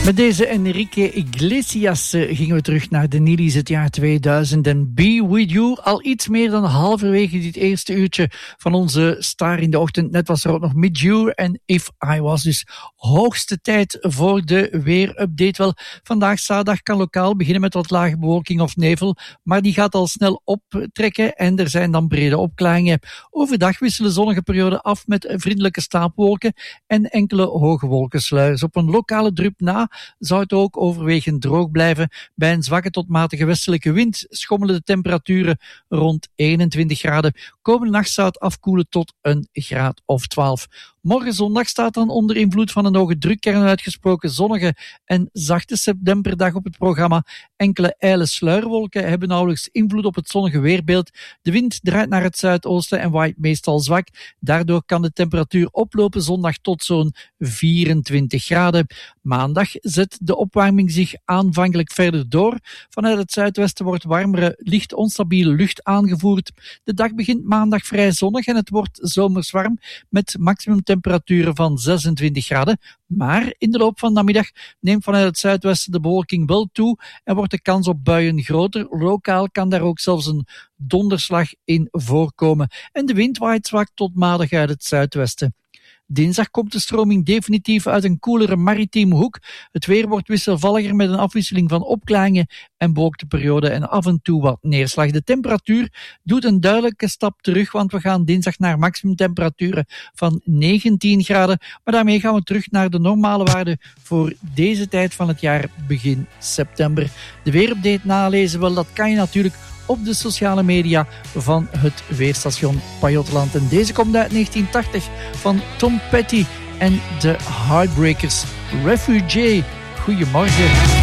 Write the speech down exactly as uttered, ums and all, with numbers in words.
Met deze Enrique Iglesias gingen we terug naar de Nillies het jaar tweeduizend en Be With You. Al iets meer dan halverwege dit eerste uurtje van onze Star in de Ochtend. Net was er ook nog Mid You en If I Was. Dus hoogste tijd voor de weerupdate. Wel, vandaag zaterdag kan lokaal beginnen met wat lage bewolking of nevel, maar die gaat al snel optrekken en er zijn dan brede opklaringen. Overdag wisselen zonnige perioden af met vriendelijke stapelwolken en enkele hoge wolkensluiers. Op een lokale drup na zou het ook overwegend droog blijven. Bij een zwakke tot matige westelijke wind schommelen de temperaturen rond eenentwintig graden. Komende nacht zou het afkoelen tot een graad of twaalf. Morgen zondag staat dan onder invloed van een hoge drukkern uitgesproken zonnige en zachte septemberdag op het programma. Enkele ijle sluierwolken hebben nauwelijks invloed op het zonnige weerbeeld. De wind draait naar het zuidoosten en waait meestal zwak. Daardoor kan de temperatuur oplopen zondag tot zo'n vierentwintig graden. Maandag zet de opwarming zich aanvankelijk verder door. Vanuit het zuidwesten wordt warmere, licht onstabiele lucht aangevoerd. De dag begint maandag vrij zonnig en het wordt zomers warm met maximum temperaturen van zesentwintig graden. Maar in de loop van de namiddag neemt vanuit het zuidwesten de bewolking wel toe en wordt de kans op buien groter. Lokaal kan daar ook zelfs een donderslag in voorkomen. En de wind waait zwak tot matig uit het zuidwesten. Dinsdag komt de stroming definitief uit een koelere maritieme hoek. Het weer wordt wisselvalliger met een afwisseling van opklaringen en bewolkte perioden en af en toe wat neerslag. De temperatuur doet een duidelijke stap terug, want we gaan dinsdag naar maximumtemperaturen van negentien graden. Maar daarmee gaan we terug naar de normale waarde voor deze tijd van het jaar, begin september. De weerupdate nalezen, wel, dat kan je natuurlijk op de sociale media van het weerstation Pajottenland. En deze komt uit negentien tachtig van Tom Petty en de Heartbreakers. Refugee. Goedemorgen.